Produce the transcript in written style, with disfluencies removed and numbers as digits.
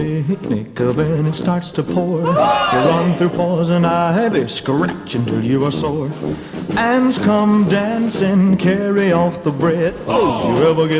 Picnic when it starts to pour. You run through poison ivy, scratch until you are sore. Ants come dancing, carry off the bread. Oh, did you ever get